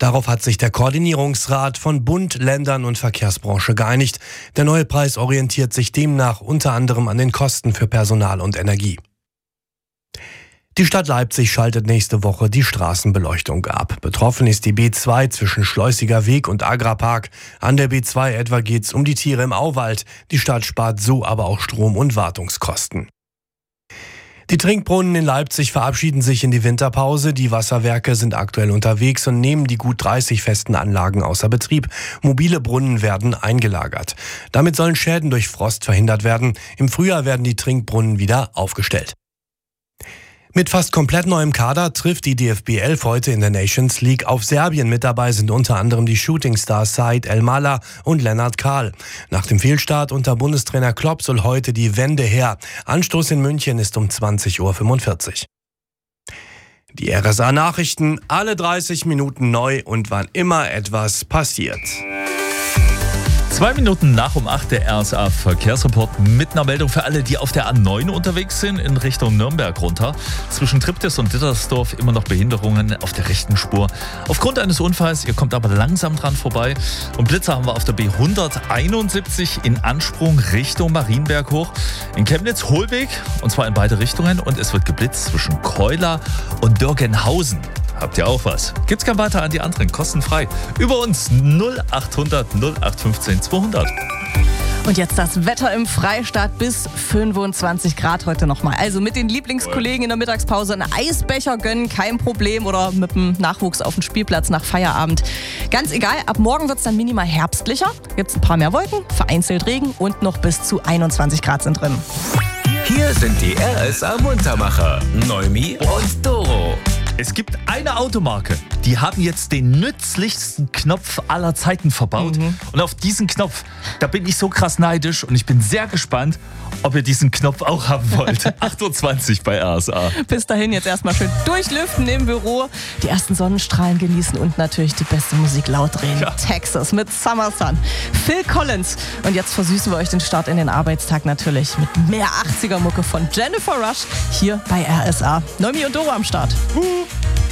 Darauf hat sich der Koordinierungsrat von Bund, Ländern und Verkehrsbranche geeinigt. Der neue Preis orientiert sich demnach unter anderem an den Kosten für Personal und Energie. Die Stadt Leipzig schaltet nächste Woche die Straßenbeleuchtung ab. Betroffen ist die B2 zwischen Schleusiger Weg und Agrapark. An der B2 etwa geht's um die Tiere im Auwald. Die Stadt spart so aber auch Strom- und Wartungskosten. Die Trinkbrunnen in Leipzig verabschieden sich in die Winterpause. Die Wasserwerke sind aktuell unterwegs und nehmen die gut 30 festen Anlagen außer Betrieb. Mobile Brunnen werden eingelagert. Damit sollen Schäden durch Frost verhindert werden. Im Frühjahr werden die Trinkbrunnen wieder aufgestellt. Mit fast komplett neuem Kader trifft die DFB 11 heute in der Nations League auf Serbien. Mit dabei sind unter anderem die Shootingstars Said El-Mala und Lennart Kahl. Nach dem Fehlstart unter Bundestrainer Klopp soll heute die Wende her. Anstoß in München ist um 20:45 Uhr. Die RSA-Nachrichten, alle 30 Minuten neu und wann immer etwas passiert. 2 Minuten nach um 8 der RSA Verkehrsreport mit einer Meldung für alle, die auf der A9 unterwegs sind, in Richtung Nürnberg runter. Zwischen Triptis und Dittersdorf immer noch Behinderungen auf der rechten Spur. Aufgrund eines Unfalls, ihr kommt aber langsam dran vorbei. Und Blitzer haben wir auf der B171 in Ansprung Richtung Marienberg hoch. In Chemnitz Hohlweg, und zwar in beide Richtungen. Und es wird geblitzt zwischen Keular und Dörgenhausen. Habt ihr auch was? Gibt's gern weiter an die anderen, kostenfrei. Über uns 0800 0815 200. Und jetzt das Wetter im Freistaat bis 25 Grad heute nochmal. Also mit den Lieblingskollegen in der Mittagspause einen Eisbecher gönnen, kein Problem. Oder mit dem Nachwuchs auf dem Spielplatz nach Feierabend. Ganz egal, ab morgen wird es dann minimal herbstlicher. Gibt's ein paar mehr Wolken, vereinzelt Regen und noch bis zu 21 Grad sind drin. Hier sind die RSA Muntermacher, Neumi und Doro. Es gibt eine Automarke, die haben jetzt den nützlichsten Knopf aller Zeiten verbaut. Und auf diesen Knopf, da bin ich so krass neidisch und ich bin sehr gespannt, ob ihr diesen Knopf auch haben wollt. 8:20 Uhr bei RSA. Bis dahin jetzt erstmal schön durchlüften im Büro, die ersten Sonnenstrahlen genießen und natürlich die beste Musik laut drehen. Ja. Texas mit Summer Sun. Phil Collins. Und jetzt versüßen wir euch den Start in den Arbeitstag natürlich mit mehr 80er-Mucke von Jennifer Rush hier bei RSA. Neumi und Doro am Start.